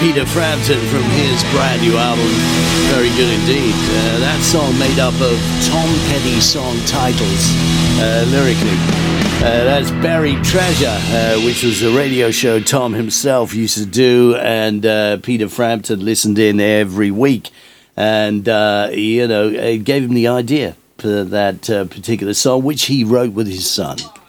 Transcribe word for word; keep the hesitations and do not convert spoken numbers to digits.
Peter Frampton from his brand new album. Very good indeed. Uh, that song made up of Tom Petty song titles, uh, lyrically. Uh, that's Buried Treasure, uh, which was a radio show Tom himself used to do, and uh, Peter Frampton listened in every week. And, uh, you know, it gave him the idea for that uh, particular song, which he wrote with his son.